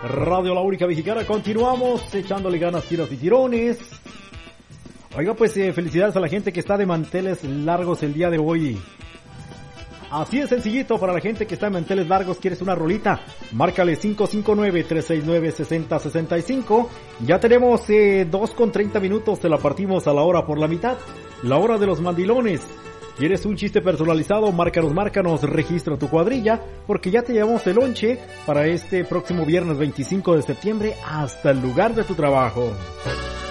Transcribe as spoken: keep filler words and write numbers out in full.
Radio La Única Mexicana. Continuamos echándole ganas, tiras y tirones. Oiga, pues eh, felicidades a la gente que está de manteles largos el día de hoy. Así de sencillito, para la gente que está en manteles largos, ¿quieres una rolita? Márcale cinco cinco nueve, tres seis nueve, seis cero seis cinco. Ya tenemos eh, dos con treinta minutos, te la partimos a la hora por la mitad. La hora de los mandilones. ¿Quieres un chiste personalizado? Márcanos, márcanos, registra tu cuadrilla, porque ya te llevamos el lonche para este próximo viernes veinticinco de septiembre hasta el lugar de tu trabajo.